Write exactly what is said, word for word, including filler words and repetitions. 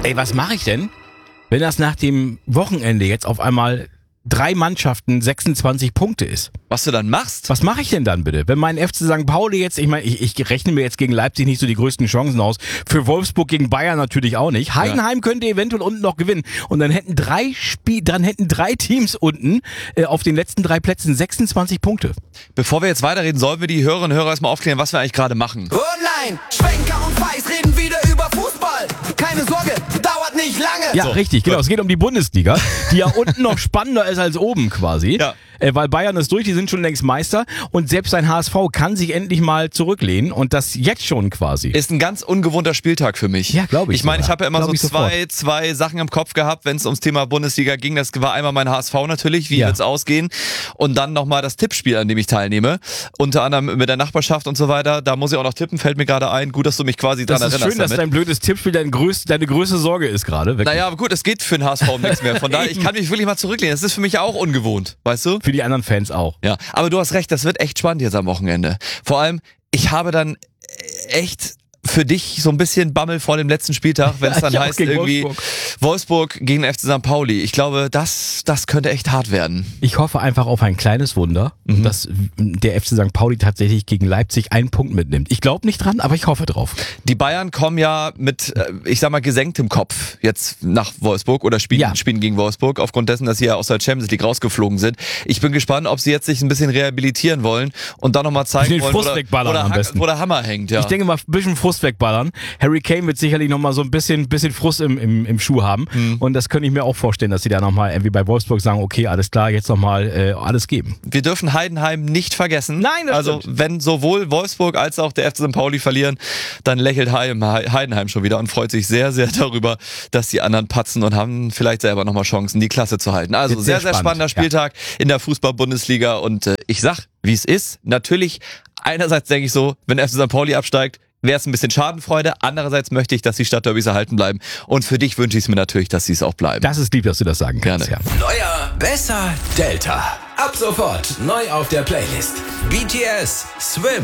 Ey, was mache ich denn, wenn das nach dem Wochenende jetzt auf einmal drei Mannschaften sechsundzwanzig Punkte ist? Was du dann machst? Was mache ich denn dann bitte? Wenn mein F C Sankt Pauli jetzt, ich meine, ich, ich rechne mir jetzt gegen Leipzig nicht so die größten Chancen aus. Für Wolfsburg gegen Bayern natürlich auch nicht. Heidenheim ja. könnte eventuell unten noch gewinnen. Und dann hätten drei Spiel, dann hätten drei Teams unten äh, auf den letzten drei Plätzen sechsundzwanzig Punkte. Bevor wir jetzt weiterreden, sollen wir die Hörerinnen und Hörer erstmal aufklären, was wir eigentlich gerade machen. Online, Schwenker und Weiß reden wieder über Fußball. Keine Sorge, dauert nicht lange. Ja, So, richtig, genau. gut. Es geht um die Bundesliga, die ja unten noch spannender ist als oben quasi. Ja. Äh, weil Bayern ist durch, die sind schon längst Meister und selbst sein H S V kann sich endlich mal zurücklehnen und das jetzt schon quasi. Ist ein ganz ungewohnter Spieltag für mich. Ja, glaube ich Ich meine, ich sogar. habe ja immer Glaub so ich sofort. zwei, zwei Sachen im Kopf gehabt, wenn es ums Thema Bundesliga ging. Das war einmal mein H S V natürlich, wie Ja. wird's ausgehen? Und dann nochmal das Tippspiel, an dem ich teilnehme. Unter anderem mit der Nachbarschaft und so weiter. Da muss ich auch noch tippen, fällt mir gerade ein. Gut, dass du mich quasi Das dran ist erinnerst schön, dass damit. dein blödes Tippspiel dein größt, deine größte Sorge ist gerade. Wirklich. Naja, aber gut, es geht für den H S V um nichts mehr. Von daher, ich kann mich wirklich mal zurücklehnen. Das ist für mich auch ungewohnt, weißt du? Für die anderen Fans auch. Ja, aber du hast recht, das wird echt spannend jetzt am Wochenende. Vor allem, ich habe dann echt für dich so ein bisschen Bammel vor dem letzten Spieltag, wenn es dann Ich auch heißt gegen irgendwie Wolfsburg. Wolfsburg gegen den F C Sankt Pauli. Ich glaube, das, das könnte echt hart werden. Ich hoffe einfach auf ein kleines Wunder, Mhm. dass der F C Sankt Pauli tatsächlich gegen Leipzig einen Punkt mitnimmt. Ich glaube nicht dran, aber ich hoffe drauf. Die Bayern kommen ja mit, äh, ich sag mal, gesenktem Kopf jetzt nach Wolfsburg oder spielen, Ja. spielen gegen Wolfsburg, aufgrund dessen, dass sie ja aus der Champions League rausgeflogen sind. Ich bin gespannt, ob sie jetzt sich ein bisschen rehabilitieren wollen und dann nochmal zeigen Den wollen, Frust wo der, wegballern wo, der am Hack- besten. wo der Hammer hängt. Ja. Ich denke mal, ein bisschen Frust wegballern. Harry Kane wird sicherlich nochmal so ein bisschen, bisschen Frust im, im, im Schuh haben. Mhm. Und das könnte ich mir auch vorstellen, dass sie da nochmal irgendwie bei Wolfsburg sagen, okay, alles klar, jetzt nochmal äh, alles geben. Wir dürfen Heidenheim nicht vergessen. Nein, das Also stimmt. wenn sowohl Wolfsburg als auch der F C Sankt Pauli verlieren, dann lächelt Heim- Heidenheim schon wieder und freut sich sehr, sehr darüber, dass die anderen patzen und haben vielleicht selber nochmal Chancen, die Klasse zu halten. Also Wird sehr, sehr sehr spannend, spannender Spieltag in der Fußball-Bundesliga und äh, ich sag, wie es ist. Natürlich, einerseits denke ich so, wenn der F C Sankt Pauli absteigt, wäre es ein bisschen Schadenfreude. Andererseits möchte ich, dass die Stadtderbys erhalten bleiben. Und für dich wünsche ich es mir natürlich, dass sie es auch bleiben. Das ist lieb, dass du das sagen kannst. Gerne. Ja. Neuer, besser, Delta. Ab sofort neu auf der Playlist. B T S, Swim.